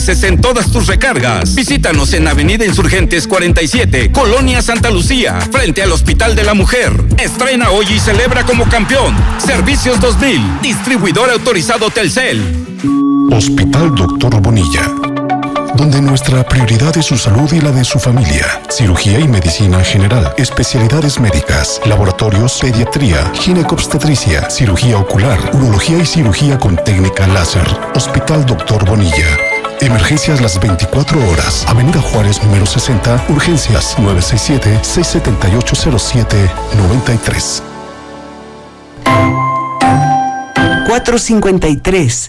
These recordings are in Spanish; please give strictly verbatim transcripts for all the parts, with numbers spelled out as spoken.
En todas tus recargas. Visítanos en Avenida Insurgentes cuarenta y siete, Colonia Santa Lucía, frente al Hospital de la Mujer. Estrena hoy y celebra como campeón. Servicios dos mil, distribuidor autorizado Telcel. Hospital Doctor Bonilla, donde nuestra prioridad es su salud y la de su familia. Cirugía y medicina general, especialidades médicas, laboratorios, pediatría, ginecobstetricia, cirugía ocular, urología y cirugía con técnica láser. Hospital Doctor Bonilla. Emergencias las veinticuatro horas. Avenida Juárez número sesenta, urgencias nueve seis siete, seis siete ocho, cero siete nueve tres. cuatro cincuenta y tres.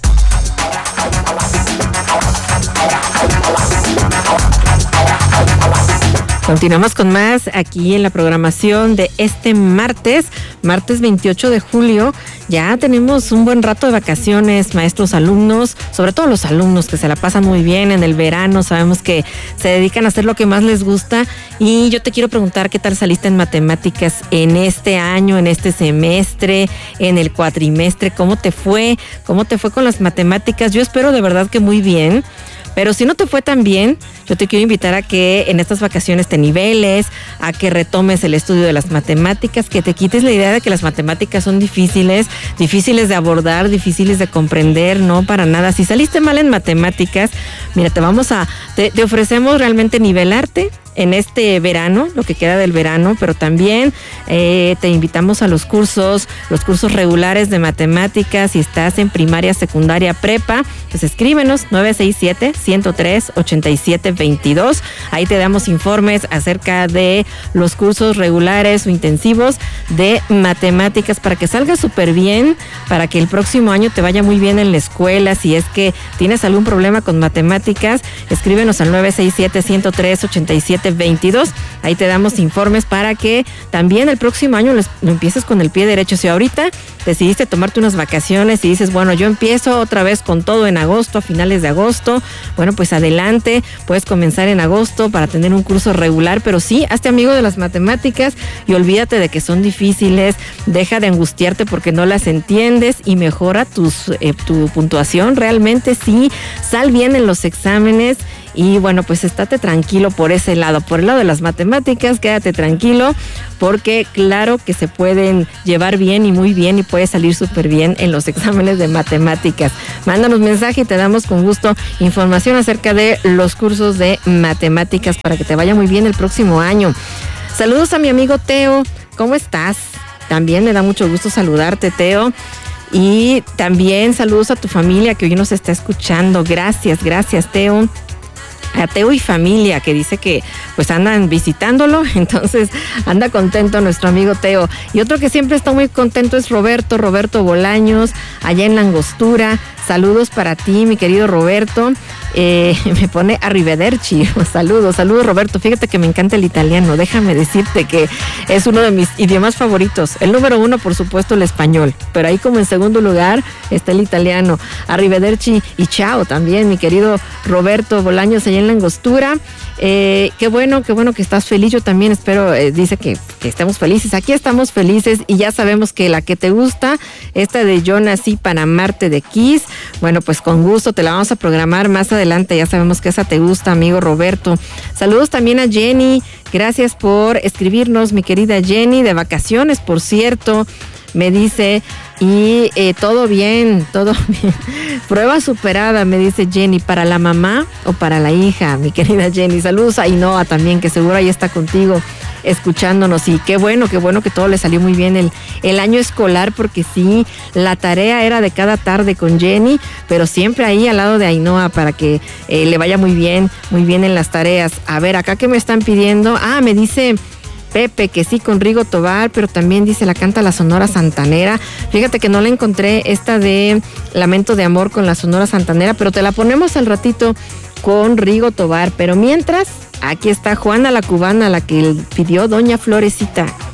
Continuamos con más aquí en la programación de este martes, martes veintiocho de julio. Ya tenemos un buen rato de vacaciones, maestros, alumnos, sobre todo los alumnos que se la pasan muy bien en el verano. Sabemos que se dedican a hacer lo que más les gusta. Y yo te quiero preguntar qué tal saliste en matemáticas en este año, en este semestre, en el cuatrimestre. ¿Cómo te fue? ¿Cómo te fue con las matemáticas? Yo espero de verdad que muy bien. Pero si no te fue tan bien, yo te quiero invitar a que en estas vacaciones te niveles, a que retomes el estudio de las matemáticas, que te quites la idea de que las matemáticas son difíciles, difíciles de abordar, difíciles de comprender, no para nada. Si saliste mal en matemáticas, mira, te vamos a, te, te ofrecemos realmente nivelarte en este verano, lo que queda del verano, pero también eh, te invitamos a los cursos, los cursos regulares de matemáticas. Si estás en primaria, secundaria, prepa, pues escríbenos nueve seis siete, uno cero tres, ocho siete dos dos. Ahí te damos informes acerca de los cursos regulares o intensivos de matemáticas para que salgas súper bien, para que el próximo año te vaya muy bien en la escuela. Si es que tienes algún problema con matemáticas, escríbenos al nueve seis siete, uno cero tres, ocho siete veintidós. Ahí te damos informes para que también el próximo año les, lo empieces con el pie derecho. Si ahorita decidiste tomarte unas vacaciones y dices, bueno, yo empiezo otra vez con todo en agosto, a finales de agosto, bueno, pues adelante, puedes comenzar en agosto para tener un curso regular, pero sí, hazte amigo de las matemáticas y olvídate de que son difíciles, deja de angustiarte porque no las entiendes y mejora tus, eh, tu puntuación. Realmente sí, sal bien en los exámenes. Y bueno, pues estate tranquilo por ese lado, por el lado de las matemáticas, quédate tranquilo, porque claro que se pueden llevar bien y muy bien y puedes salir súper bien en los exámenes de matemáticas. Mándanos mensaje y te damos con gusto información acerca de los cursos de matemáticas para que te vaya muy bien el próximo año. Saludos a mi amigo Teo, ¿cómo estás? También me da mucho gusto saludarte, Teo. Y también saludos a tu familia que hoy nos está escuchando. Gracias, gracias, Teo. A Teo y familia, que dice que pues andan visitándolo, entonces anda contento nuestro amigo Teo. Y otro que siempre está muy contento es Roberto, Roberto Bolaños, allá en La Angostura. Saludos para ti, mi querido Roberto. Eh, me pone arrivederci. Saludos, saludos Roberto. Fíjate que me encanta el italiano. Déjame decirte que es uno de mis idiomas favoritos. El número uno, por supuesto, el español. Pero ahí como en segundo lugar está el italiano. Arrivederci y chao también, mi querido Roberto Bolaños, allá en La Angostura. Eh, qué bueno, qué bueno que estás feliz. Yo también espero, eh, dice que, que estemos felices. Aquí estamos felices y ya sabemos que la que te gusta, esta de Yo Nací para Amarte de Kiss, bueno, pues con gusto te la vamos a programar más adelante. Ya sabemos que esa te gusta, amigo Roberto. Saludos también a Jenny. Gracias por escribirnos, mi querida Jenny, de vacaciones, por cierto. Me dice, y eh, todo bien, todo bien. Prueba superada, me dice Jenny, ¿para la mamá o para la hija? Mi querida Jenny, saludos a Ainhoa también, que seguro ahí está contigo escuchándonos. Y qué bueno, qué bueno que todo le salió muy bien el, el año escolar, porque sí, la tarea era de cada tarde con Jenny, pero siempre ahí al lado de Ainhoa para que eh, le vaya muy bien, muy bien en las tareas. A ver, acá que me están pidiendo, ah, me dice Pepe que sí con Rigo Tobar, pero también dice la canta la Sonora Santanera. Fíjate que no la encontré, esta de Lamento de Amor con la Sonora Santanera, pero te la ponemos al ratito con Rigo Tobar. Pero mientras, aquí está Juana la Cubana, la que pidió Doña Florecita.